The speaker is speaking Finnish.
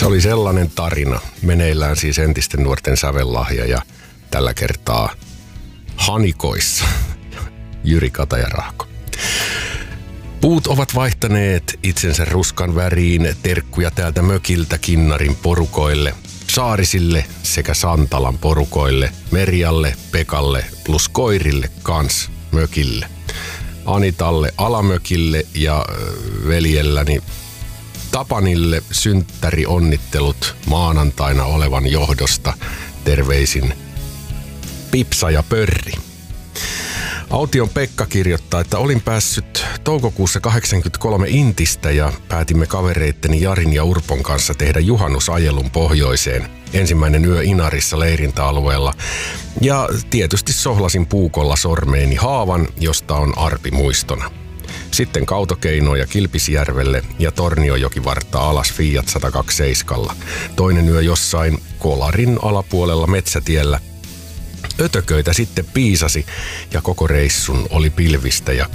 Se oli sellainen tarina. Meneillään siis entisten nuorten sävellahja ja tällä kertaa Hanikoissa. Jyri Katajarahko. Puut ovat vaihtaneet itsensä ruskan väriin, terkkuja täältä mökiltä Kinnarin porukoille, Saarisille sekä Santalan porukoille, Merjalle, Pekalle plus koirille kans mökille. Anitalle alamökille ja veljelläni Tapanille synttärionnittelut maanantaina olevan johdosta. Terveisin Pipsa ja Pörri. Aution Pekka kirjoittaa, että olin päässyt toukokuussa 83 Intistä ja päätimme kavereitteni Jarin ja Urpon kanssa tehdä juhannusajelun pohjoiseen. Ensimmäinen yö Inarissa leirintäalueella ja tietysti sohlasin puukolla sormeeni haavan, josta on arpi muistona. Sitten Kautokeinoja Kilpisjärvelle ja Torniojokivartta alas Fiat 127. Toinen yö jossain Kolarin alapuolella metsätiellä. Ötököitä sitten piisasi ja koko reissun oli pilvistä ja